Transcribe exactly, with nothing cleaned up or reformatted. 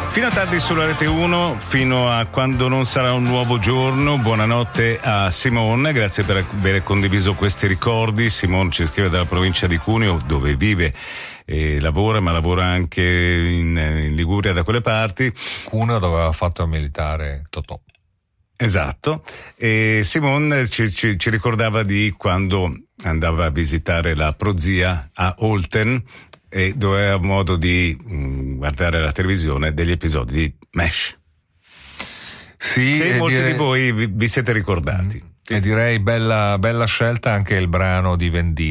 Fino a tardi sulla Rete uno, fino a quando non sarà un nuovo giorno. Buonanotte a Simone, grazie per aver condiviso questi ricordi. Simone ci scrive dalla provincia di Cuneo, dove vive e lavora, ma lavora anche in, in Liguria, da quelle parti. Cuneo, dove aveva fatto il militare Totò. Esatto, e Simone ci, ci, ci ricordava di quando andava a visitare la prozia a Olten e dove aveva modo di mh, guardare la televisione degli episodi di MASH. Sì, che molti direi... di voi vi, vi siete ricordati. E direi bella, bella scelta anche il brano di Vendita.